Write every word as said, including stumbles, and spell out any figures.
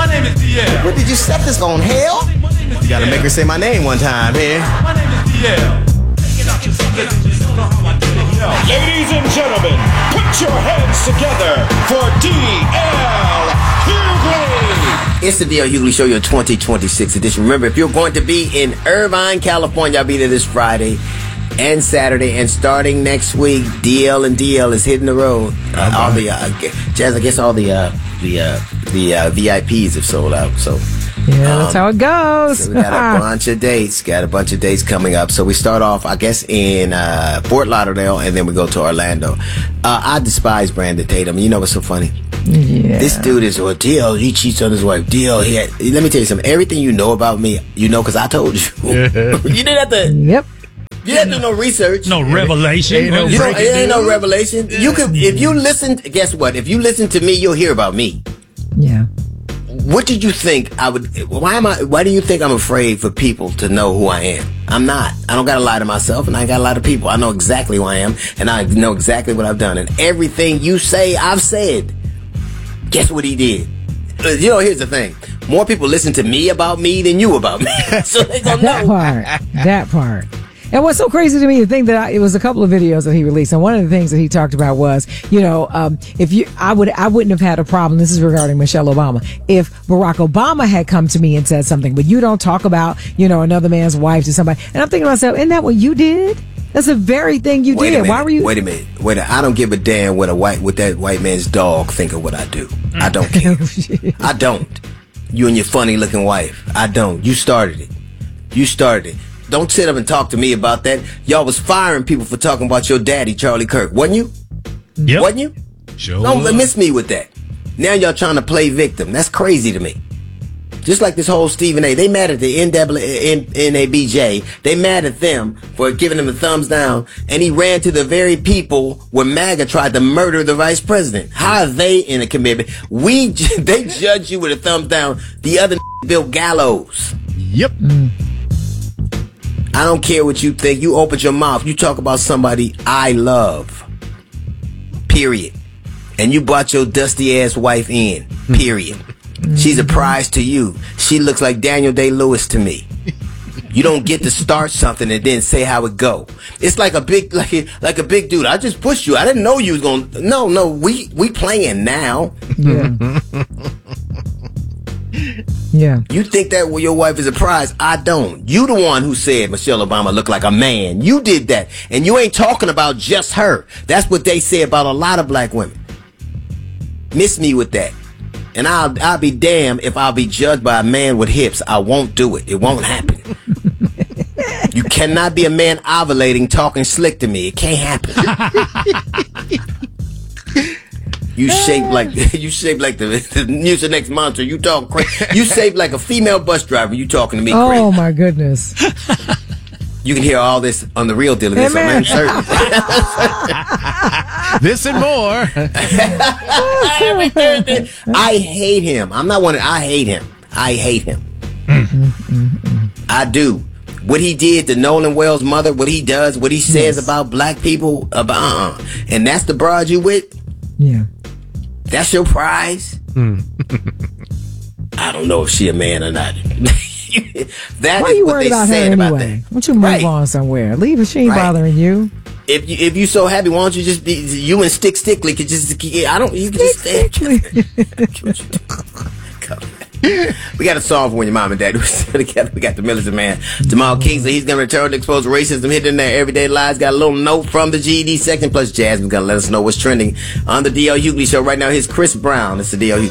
My name is D L. What did you set this on, hell? You gotta make her say my name one time, man. My name is D L. Ladies and gentlemen, put your hands together for D L Hughley. It's the D L Hughley Show, your twenty twenty-six edition. Remember, if you're going to be in Irvine, California, I'll be there this Friday and Saturday, and starting next week, D L and D L is hitting the road. Uh, all the uh, Jazz, I guess all the uh, the uh, the uh, V I Ps have sold out. So yeah, um, that's how it goes. So we got a bunch of dates. Got a bunch of dates coming up. So we start off, I guess, in uh, Fort Lauderdale, and then we go to Orlando. Uh, I despise Brandon Tatum. You know what's so funny? Yeah. This dude is, well, D L, he cheats on his wife. D L, he had, let me tell you something. Everything you know about me, you know because I told you. You didn't have to. Yep. You didn't do no research. No revelation. Ain't no, you know, it ain't no revelation. You could, if you listen, guess what? If you listen to me, you'll hear about me. Yeah. What did you think I would, why am I, why do you think I'm afraid for people to know who I am? I'm not. I don't got to lie to myself, and I got a lot of people. I know exactly who I am, and I know exactly what I've done. And everything you say, I've said. Guess what he did? You know, here's the thing. More people listen to me about me than you about me. So they gonna that know. part. That part. And what's so crazy to me, the thing that I, it was a couple of videos that he released, and one of the things that he talked about was, you know, um, if you, I would, I wouldn't have had a problem. This is regarding Michelle Obama. If Barack Obama had come to me and said something, but you don't talk about, you know, another man's wife to somebody, and I'm thinking to myself, isn't that what you did? That's the very thing you wait did. Why were you? Wait a minute. Wait. A, I don't give a damn what a white, what that white man's dog think of what I do. I don't care. I don't. You and your funny looking wife. I don't. You started it. You started it. Don't sit up and talk to me about that. Y'all was firing people for talking about your daddy, Charlie Kirk. Wasn't you? Yep. Wasn't you? Sure. Don't miss me with that. Now y'all trying to play victim. That's crazy to me. Just like this whole Stephen A. They mad at the N A B J. They mad at them for giving him a thumbs down. And he ran to the very people where MAGA tried to murder the vice president. How are they in a commitment? We, they judge you with a thumbs down. The other built gallows. Yep. Mm. I don't care what you think. You open your mouth. You talk about somebody I love. Period. And you brought your dusty ass wife in. Period. She's a prize to you. She looks like Daniel Day-Lewis to me. You don't get to start something and then say how it go. It's like a big, like a, like a big dude. I just pushed you. I didn't know you was gonna. No, no, we we playing now. Yeah. Yeah. You think that well, your wife is a prize? I don't. You the one who said Michelle Obama looked like a man. You did that, and you ain't talking about just her. That's what they say about a lot of black women. Miss me with that. And I'll I'll be damned if I'll be judged by a man with hips. I won't do it. It won't happen. You cannot be a man ovulating, talking slick to me. It can't happen. You shaped like you shaped like the, the Mucinex monster. You talk crazy. You shaped like a female bus driver. You talking to me crazy. Oh my goodness. You can hear all this on the real deal of this. I'm certain. This and more. I hate him. I'm not one. I hate him. I hate him. Mm. I do. What he did to Nolan Wells' mother, what he does, what he says yes. about black people, about, uh-uh. and that's the broad you with? Yeah. That's your prize? Mm. I don't know if she a man or not. That Why is are you what worried they about her said anyway? about that. Why don't you move right. on somewhere? Leave her. She ain't right. bothering you. If you if you so happy, why don't you just be you and Stick Stickly could just I don't you can just stay. We got a song for when your mom and dad were still together. We got the Millicent Man, Jamal Kingsley. He's gonna return to expose racism hidden in their everyday lives. Got a little note from the G E D section. Plus, Jasmine's gonna let us know what's trending on the D L Hughley Show right now. Here's Chris Brown. It's the D L Hughley.